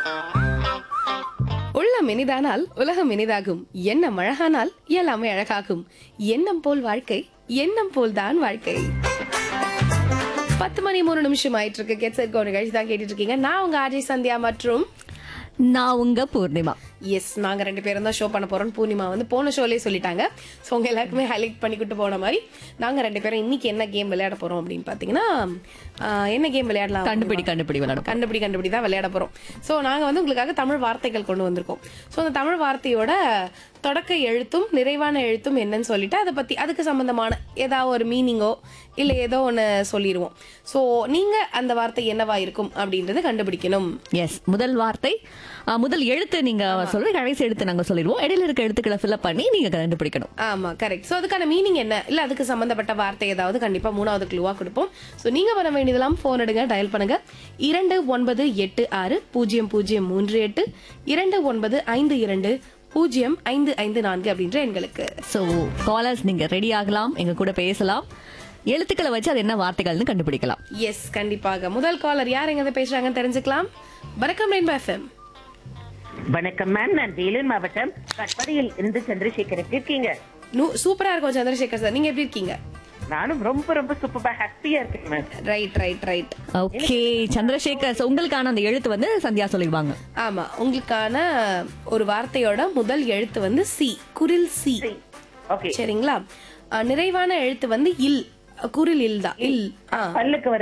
உள்ளம் இனிதானால் உலகம் இனிதாகும். எண்ணம் அழகானால் எல்லாமே அழகாகும். எண்ணம் போல் வாழ்க்கை, எண்ணம் போல் தான் வாழ்க்கை. 10 மணி 3 நிமிஷம் ஆயிட்டு இருக்கு. கெட் செட் கோ நிகழ்ச்சி தான் கேட்டுட்டு இருக்கீங்க. நான் உங்க ஆர்ஜே சந்தியா மற்றும் நான் உங்க பூர்ணிமா. எஸ், நாங்க 2 பேரும் தான் ஷோ பண்ண போறோம். பூர்ணிமா வந்து போன ஷோலயே சொல்லிட்டாங்க. ஸோ உங்க எல்லாருக்குமே ஹைலைட் பண்ணிக்கிட்டு போன மாதிரி நாங்க 2 பேரும் இன்னைக்கு என்ன கேம் விளையாட போறோம் அப்படின்னு பாத்தீங்கன்னா, என்ன கேம் விளையாடலாம்? கண்டுபிடி விளையாடும். கண்டுபிடி தான் விளையாட போறோம். ஸோ நாங்க வந்து உங்களுக்காக தமிழ் வார்த்தைகள் கொண்டு வந்திருக்கோம். ஸோ அந்த தமிழ் வார்த்தையோட தொடக்க எழுத்தும் நிறைவான எழுத்தும் என்னன்னு சொல்லிட்டு அதை பத்தி அதுக்கு சம்பந்தமான ஏதாவது ஒரு மீனிங்கோ இல்ல ஏதோ ஒன்னு சொல்லிடுவோம். ஸோ நீங்க அந்த வார்த்தை என்னவா இருக்கும் அப்படின்றத கண்டுபிடிக்கணும். எஸ், முதல் வார்த்தை, முதல் எழுத்து நீங்க சொல்ற, கடைசி எழுத்து நாங்க சொல்லிடுவோம். இடையில இருக்க எழுத்துக்களை ஃபில்அப் பண்ணி நீங்க கண்டுபிடிக்கணும். ஆமா, கரெக்ட். ஸோ அதுக்கான மீனிங் என்ன இல்ல அதுக்கு சம்பந்தப்பட்ட வார்த்தை ஏதாவது கண்டிப்பா 3வது க்ளூவா கொடுப்போம். ஸோ நீங்க பண்ண வேண்டியதெல்லாம் போன் எடுங்க, டயல் பண்ணுங்க 29860038 29520554 அப்படின்ற எண்களுக்கு. சோ காலர்ஸ் நீங்க ரெடி ஆகலாம், எங்க கூட பேசலாம், எழுத்துக்களை வச்சு அது என்ன வார்த்தைகள்னு கண்டுபிடிக்கலாம். எஸ், கண்டிப்பாக. முதல் காலர் யார் எங்க பேசுறாங்கன்னு தெரிஞ்சுக்கலாம். வணக்கம் ரெயின்போ எஃப்எம். வணக்கம் மேம், நான் வேலூர் மாவட்டம் கட்பாடியில் இருந்து சந்திரசேகர். எப்படி இருக்கீங்க? சூப்பரா இருக்கும் சந்திரசேகர் சார், நீங்க எப்படி இருக்கீங்க? நானும் ரொம்ப ரொம்ப சூப்பரா ஹாப்பியா இருக்கேன் ma'am. Right. Okay Chandrasekhar, so உங்களுக்கான அந்த எழுத்து வந்து சந்தியா சொல்லிடுவாங்க. ஆமா, உங்களுக்கான ஒரு வார்த்தையோட முதல் எழுத்து வந்து சி, குரில் சி. ஓகே, சரிங்களா? நிறைவான எழுத்து வந்து இல், குரில் இல் தான். இல். பல்லுக்கு வர